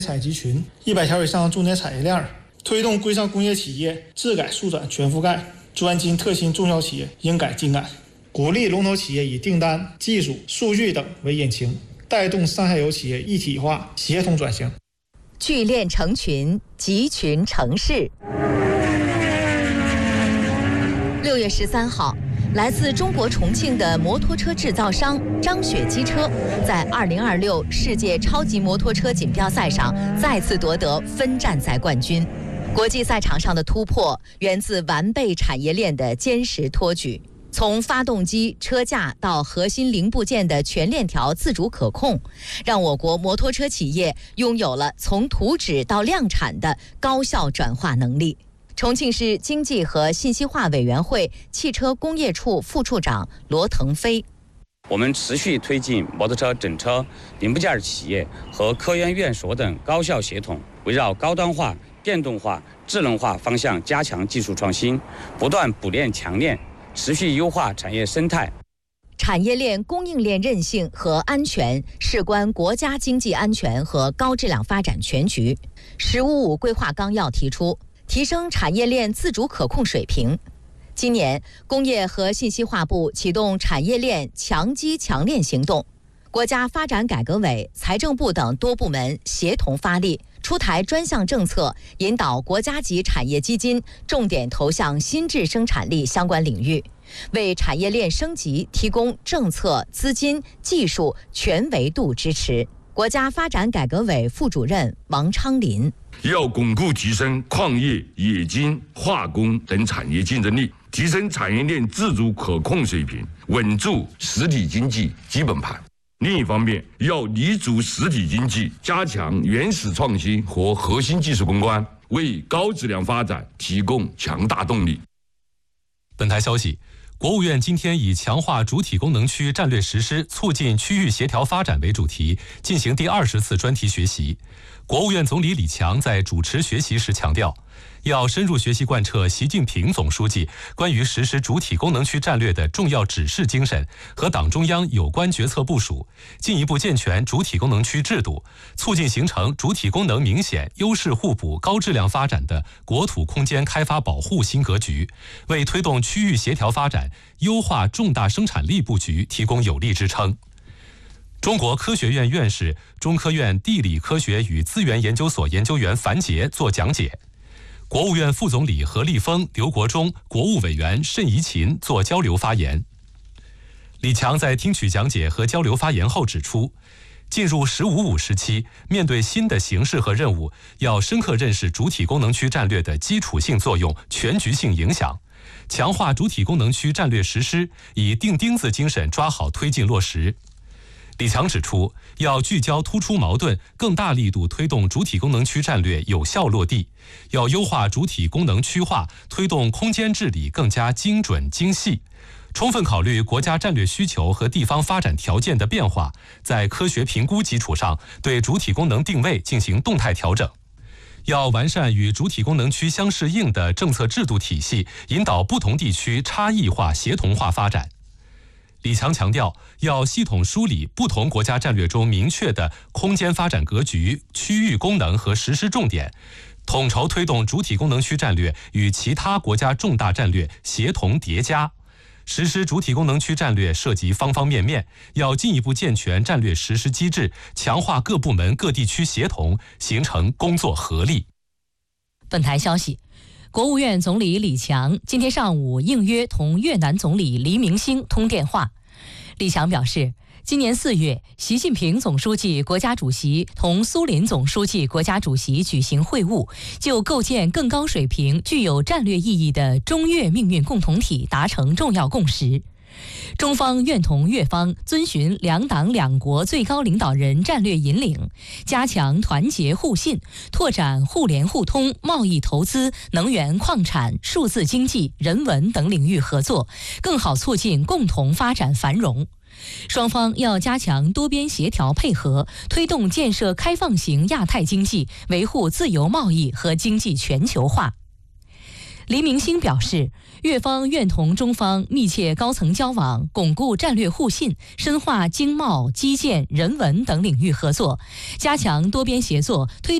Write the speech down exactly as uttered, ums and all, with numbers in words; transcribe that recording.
采集群，一百条以上重点产业链，推动规上工业企业自改速转全覆盖，专精特新中小企业应改尽改，鼓励龙头企业以订单、技术、数据等为引擎，带动上下游企业一体化协同转型。 聚链成群，集群成市。六月十三号，来自中国重庆的摩托车制造商张雪机车，在二零二六世界超级摩托车锦标赛上再次夺得分站赛冠军。国际赛场上的突破源自完备产业链的坚实托举，从发动机、车架到核心零部件的全链条自主可控，让我国摩托车企业拥有了从图纸到量产的高效转化能力。重庆市经济和信息化委员会汽车工业处副处长罗腾飞： 我们持续推进摩托车整车零部件企业和科研院所等高效协同，围绕高端化、电动化、智能化方向加强技术创新，不断补链强链，持续优化产业生态。 产业链供应链韧性和安全事关国家经济安全和高质量发展全局。“十五五”规划纲要提出，提升产业链自主可控水平。今年，工业和信息化部启动产业链强基强链行动，国家发展改革委、财政部等多部门协同发力，出台专项政策，引导国家级产业基金重点投向新质生产力相关领域，为产业链升级提供政策、资金、技术全维度支持。国家发展改革委副主任王昌林： 要巩固提升矿业、冶金、化工等产业竞争力，提升产业链自主可控水平，稳住实体经济基本盘。另一方面，要立足实体经济，加强原始创新和核心技术攻关，为高质量发展提供强大动力。 本台消息，国务院今天以强化主体功能区战略实施，促进区域协调发展为主题，进行第二十次专题学习。国务院总理李强在主持学习时强调，要深入学习贯彻习近平总书记关于实施主体功能区战略的重要指示精神和党中央有关决策部署，进一步健全主体功能区制度，促进形成主体功能明显、优势互补、高质量发展的国土空间开发保护新格局，为推动区域协调发展、优化重大生产力布局提供有力支撑。中国科学院院士、中科院地理科学与资源研究所研究员樊杰作讲解，国务院副总理何立峰、刘国中、国务委员慎怡琴作交流发言。李强在听取讲解和交流发言后指出，进入“十五五”时期，面对新的形势和任务，要深刻认识主体功能区战略的基础性作用、全局性影响，强化主体功能区战略实施，以钉钉子精神抓好推进落实。李强指出，要聚焦突出矛盾，更大力度推动主体功能区战略有效落地；要优化主体功能区划，推动空间治理更加精准精细，充分考虑国家战略需求和地方发展条件的变化，在科学评估基础上对主体功能定位进行动态调整。要完善与主体功能区相适应的政策制度体系，引导不同地区差异化协同化发展。李强强调，要系统梳理不同国家战略中明确的空间发展格局、区域功能和实施重点，统筹推动主体功能区战略与其他国家重大战略协同叠加。实施主体功能区战略涉及方方面面，要进一步健全战略实施机制，强化各部门各地区协同，形成工作合力。 本台消息，国务院总理李强今天上午应约同越南总理黎明星通电话。李强表示，今年四月，习近平总书记、国家主席同苏林总书记、国家主席举行会晤，就构建更高水平、具有战略意义的中越命运共同体达成重要共识。中方愿同越方遵循两党两国最高领导人战略引领，加强团结互信，拓展互联互通、贸易投资、能源矿产、数字经济、人文等领域合作，更好促进共同发展繁荣。双方要加强多边协调配合，推动建设开放型亚太经济，维护自由贸易和经济全球化。 黎明星表示，越方愿同中方密切高层交往，巩固战略互信，深化经贸、基建、人文等领域合作，加强多边协作，推